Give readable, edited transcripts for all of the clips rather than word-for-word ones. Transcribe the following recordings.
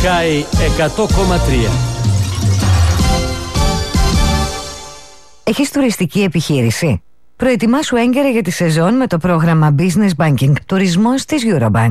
Sky 100,3. Έχεις τουριστική επιχείρηση? Προετοιμάσου έγκαιρα για τη σεζόν με το πρόγραμμα Business Banking Τουρισμός της Eurobank.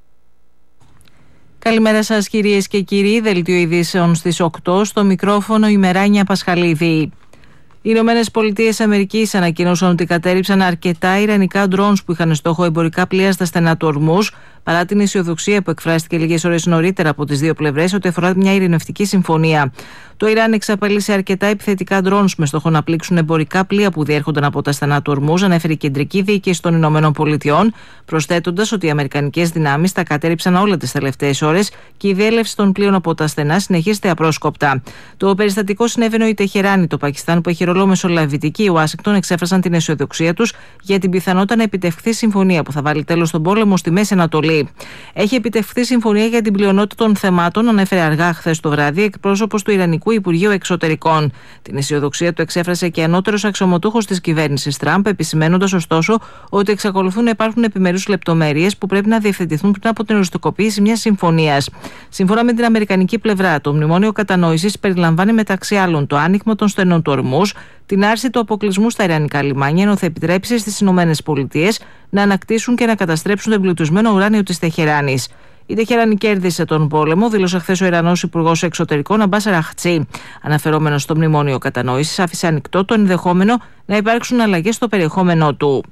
Καλημέρα σας κυρίες και κύριοι, δελτίο ειδήσεων στις 8, στο μικρόφωνο η Μεράνια Πασχαλίδη. Οι Ηνωμένες Πολιτείες Αμερικής ανακοίνωσαν ότι κατέρριψαν αρκετά ιρανικά ντρόουνς που είχαν στόχο εμπορικά πλοία στα στενά του Ορμούζ, παρά την αισιοδοξία που εκφράστηκε λίγες ώρες νωρίτερα από τις δύο πλευρές ότι αφορά μια ειρηνευτική συμφωνία. Το Ιράν εξαπέλυσε αρκετά επιθετικά ντρόουνς με στόχο να πλήξουν εμπορικά πλοία που διέρχονταν από τα στενά του Ορμούζ, ανέφερε η κεντρική διοίκηση των Ηνωμένων Πολιτειών, προσθέτοντας ότι οι αμερικανικές δυνάμεις τα κατέρριψαν όλα τις τελευταίες ώρες και η διέλευση των πλοίων από τα στενά συνεχίζεται απρόσκοπτα. Το περιστατικό συνέβαινε η Τεχεράνη, το Πακιστάν που έχει ρόλο μεσολαβητική, η Ουάσιγκτον εξέφρασαν την αισιοδοξία τους για την πιθανότητα να επιτευχθεί συμφωνία που θα βάλει τέλος στον πόλεμο στη Μέση Ανατολή. Έχει επιτευχθεί συμφωνία για την πλειονότητα των θεμάτων, ανέφερε αργά χθες το βράδυ εκπρόσωπος του Ιρανικού Υπουργείου Εξωτερικών. Την αισιοδοξία του εξέφρασε και ανώτερος αξιωματούχος της κυβέρνησης Τραμπ, επισημαίνοντας ωστόσο ότι εξακολουθούν να υπάρχουν επιμέρους λεπτομέρειες που πρέπει να διευθετηθούν πριν από την οριστικοποίηση μιας συμφωνίας. Σύμφωνα με την αμερικανική πλευρά, το μνημόνιο κατανόησης περιλαμβάνει μεταξύ άλλων το άνοιγμα των στενών του Ορμούζ, την άρση του αποκλεισμού στα ιρανικά λιμάνια, ενώ θα επιτρέψει στις Ηνωμένες Πολιτείες να ανακτήσουν και να καταστρέψουν το εμπλουτισμένο ουράνιο της Τεχεράνης. Η Τεχεράνη κέρδισε τον πόλεμο, δήλωσε χθες ο Ιρανός Υπουργός Εξωτερικών Αμπάς Αραχτσί. Αναφερόμενος στο μνημόνιο κατανόησης, άφησε ανοιχτό το ενδεχόμενο να υπάρξουν αλλαγές στο περιεχόμενό του.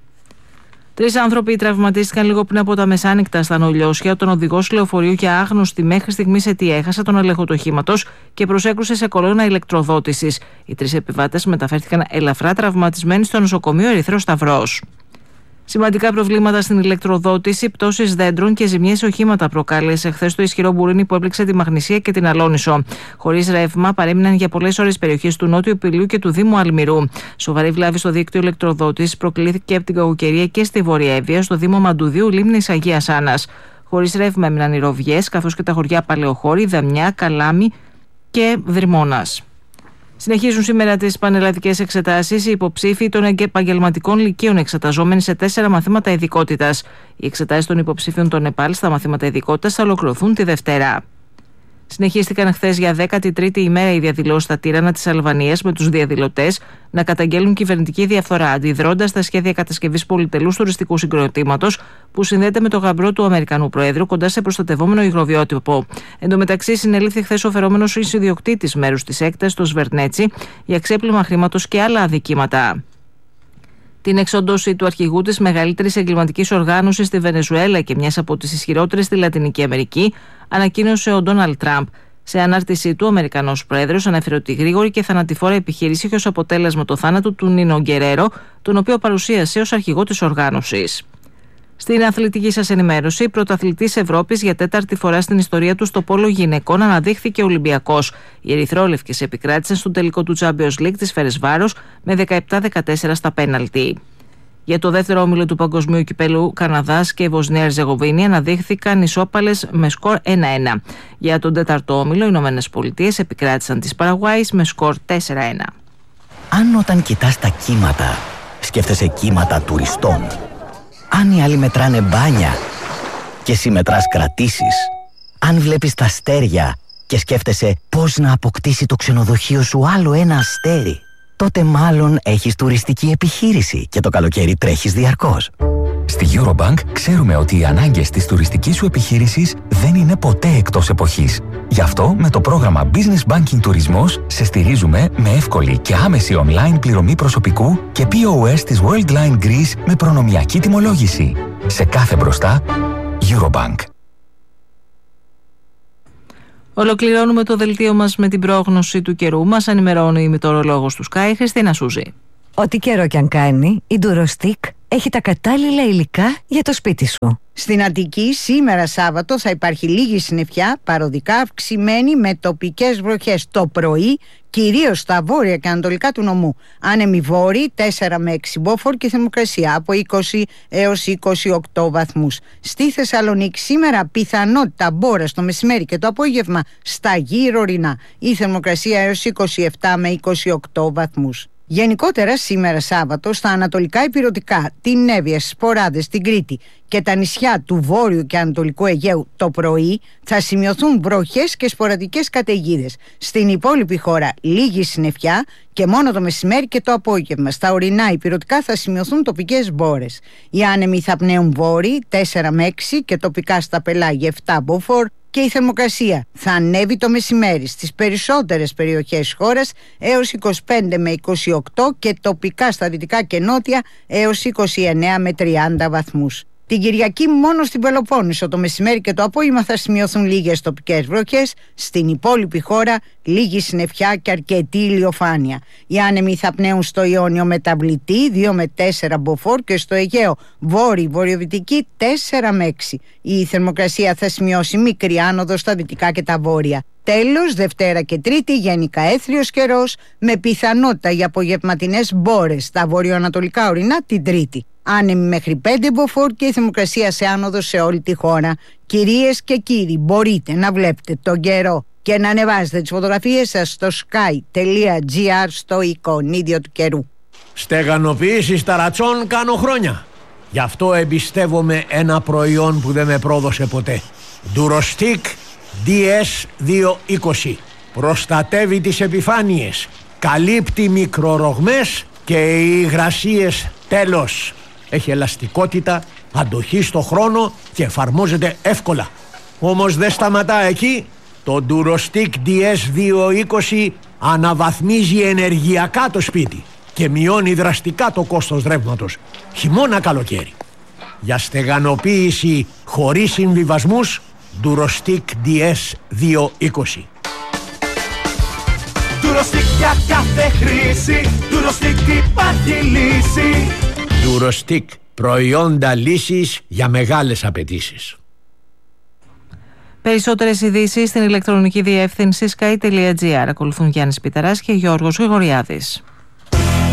3 άνθρωποι τραυματίστηκαν λίγο πριν από τα μεσάνυχτα στα Νολιώσια. Τον οδηγός λεωφορείου και άγνωστη μέχρι στιγμής αιτία έχασε τον έλεγχο του οχήματος και προσέκρουσε σε κολόνα ηλεκτροδότησης. Οι 3 επιβάτες μεταφέρθηκαν ελαφρά τραυματισμένοι στο νοσοκομείο Ερυθρός Σταυρός. Σημαντικά προβλήματα στην ηλεκτροδότηση, πτώσεις δέντρων και ζημιές σε οχήματα προκάλεσε χθες το ισχυρό μπουρίνι που έπληξε τη Μαγνησία και την Αλόνισο. Χωρίς ρεύμα, παρέμειναν για πολλές ώρες περιοχές του Νότιου Πηλίου και του Δήμου Αλμυρού. Σοβαρή βλάβη στο δίκτυο ηλεκτροδότησης προκλήθηκε από την κακοκαιρία και στη Βόρεια Εύβοια, στο Δήμο Μαντουδίου, Λίμνης Αγίας Άννας. Χωρίς ρεύμα έμειναν οι Ροβιές, καθώς και τα χωριά Παλαιοχώρη, Δαμιά, Καλάμι και Δρυμώνας. Συνεχίζουν σήμερα τις πανελλαδικές εξετάσεις οι υποψήφοι των επαγγελματικών λυκείων εξεταζόμενοι σε 4 μαθήματα ειδικότητας. Οι εξετάσεις των υποψήφιων των ΕΠΑΛ στα μαθήματα ειδικότητας θα ολοκληρωθούν τη Δευτέρα. Συνεχίστηκαν χθες για 13η ημέρα οι διαδηλώσεις στα Τύρανα της Αλβανίας με τους διαδηλωτές να καταγγέλουν κυβερνητική διαφθορά, αντιδρώντας στα σχέδια κατασκευής πολυτελούς τουριστικού συγκροτήματος που συνδέεται με το γαμπρό του Αμερικανού Προέδρου κοντά σε προστατευόμενο υγροβιότυπο. Εν τω μεταξύ, συνελήφθη χθες ο φερόμενος ιδιοκτήτης μέρους της έκτασης, το Σβερνέτσι, για ξέπλυμα χρήματος και άλλα αδικήματα. Την εξόντωση του αρχηγού της μεγαλύτερης εγκληματικής οργάνωσης στη Βενεζουέλα και μιας από τις ισχυρότερες στη Λατινική Αμερική ανακοίνωσε ο Ντόναλντ Τραμπ. Σε ανάρτησή του, ο Αμερικανός Πρόεδρος ανέφερε ότι η γρήγορη και θανατηφόρα επιχείρηση είχε ως αποτέλεσμα το θάνατο του Νίνο Γκερέρο, τον οποίο παρουσίασε ως αρχηγό της οργάνωσης. Στην αθλητική σας ενημέρωση, πρωταθλητής Ευρώπης για 4η φορά στην ιστορία του στο πόλο γυναικών αναδείχθηκε Ολυμπιακός. Οι ερυθρόλευκες επικράτησαν στον τελικό του Champions League της Φερεσβάρος με 17-14 στα πέναλτι. Για το δεύτερο όμιλο του Παγκοσμίου Κυπέλου, Καναδάς και Βοσνία Ερζεγοβίνη αναδείχθηκαν ισόπαλες με σκορ 1-1. Για τον τέταρτο όμιλο, οι Ηνωμένες Πολιτείες επικράτησαν της Παραγουάης με σκορ 4-1. Αν όταν κοιτάς τα κύματα, σκέφτεσαι κύματα τουριστών. Αν οι άλλοι μετράνε μπάνια και εσύ μετράς κρατήσεις. Αν βλέπεις τα αστέρια και σκέφτεσαι πώς να αποκτήσει το ξενοδοχείο σου άλλο ένα αστέρι, τότε μάλλον έχεις τουριστική επιχείρηση και το καλοκαίρι τρέχεις διαρκώς. Στη Eurobank ξέρουμε ότι οι ανάγκες της τουριστικής σου επιχείρησης δεν είναι ποτέ εκτός εποχής. Γι' αυτό με το πρόγραμμα Business Banking Τουρισμός σε στηρίζουμε με εύκολη και άμεση online πληρωμή προσωπικού και POS της Worldline Greece με προνομιακή τιμολόγηση. Σε κάθε μπροστά, Eurobank. Ολοκληρώνουμε το δελτίο μας με την πρόγνωση του καιρού. Μας ενημερώνει η μητεωρολόγος του Sky, Χριστίνα Σούζη. Ό,τι καιρό κι αν κάνει, η Durostick έχει τα κατάλληλα υλικά για το σπίτι σου. Στην Αττική σήμερα Σάββατο θα υπάρχει λίγη συννεφιά, παροδικά αυξημένη με τοπικές βροχές το πρωί, κυρίως στα βόρεια και ανατολικά του νομού. Άνεμοι βόρειοι 4 με 6 μποφόρ και θερμοκρασία από 20 έως 28 βαθμούς. Στη Θεσσαλονίκη σήμερα πιθανότητα μπόρας το μεσημέρι και το απόγευμα στα γύρω ορεινά. Η θερμοκρασία έως 27 με 28 βαθμούς. Γενικότερα σήμερα Σάββατο στα ανατολικά ηπειρωτικά, την Εύβοια, στις Ποράδες, την Κρήτη και τα νησιά του Βόρειου και Ανατολικού Αιγαίου το πρωί θα σημειωθούν βροχές και σποραδικές καταιγίδες. Στην υπόλοιπη χώρα λίγη συννεφιά και μόνο το μεσημέρι και το απόγευμα. Στα ορεινά ηπειρωτικά θα σημειωθούν τοπικές μπόρες. Οι άνεμοι θα πνέουν βόρειοι 4 με 6 και τοπικά στα πελάγια 7 μποφόρ. Και η θερμοκρασία θα ανέβει το μεσημέρι στις περισσότερες περιοχές της χώρας έως 25 με 28 και τοπικά στα δυτικά και νότια έως 29 με 30 βαθμούς. Την Κυριακή μόνο στην Πελοπόννησο το μεσημέρι και το απόγευμα θα σημειωθούν λίγες τοπικές βροχές. Στην υπόλοιπη χώρα λίγη συννεφιά και αρκετή ηλιοφάνεια. Οι άνεμοι θα πνέουν στο Ιόνιο μεταβλητή 2 με 4 μποφόρ και στο Αιγαίο βόρειο-βορειοδυτική 4 με 6. Η θερμοκρασία θα σημειώσει μικρή άνοδο στα δυτικά και τα βόρεια. Τέλος, Δευτέρα και Τρίτη γενικά έθριος καιρός με πιθανότητα για απογευματινές μπόρες στα βορειοανατολικά ορεινά την Τρίτη. Άνεμοι μέχρι 5 μποφόρ και η θερμοκρασία σε άνοδο σε όλη τη χώρα. Κυρίες και κύριοι, μπορείτε να βλέπετε τον καιρό και να ανεβάζετε τις φωτογραφίες σας στο sky.gr στο εικονίδιο του καιρού. Στεγανοποίηση ταρατσών κάνω χρόνια. Γι' αυτό εμπιστεύομαι ένα προϊόν που δεν με πρόδωσε ποτέ. Durostic DS220. Προστατεύει τις επιφάνειες, καλύπτει μικρορογμές και οι υγρασίες τέλος. Έχει ελαστικότητα, αντοχή στο χρόνο και εφαρμόζεται εύκολα. Όμως δεν σταματά εκεί. Το Durostic DS220 αναβαθμίζει ενεργειακά το σπίτι και μειώνει δραστικά το κόστος ρεύματος, χειμώνα καλοκαίρι. Για στεγανοποίηση χωρίς συμβιβασμούς, Durostic DS220. Durostic για κάθε χρήση, Durostic υπάρχει λύση. Durostic, προϊόντα λύσης για μεγάλες απαιτήσεις. Περισσότερες ειδήσεις στην ηλεκτρονική διεύθυνση sky.gr. Ακολουθούν Γιάννης Πιταράς και Γιώργος Γρηγοριάδης.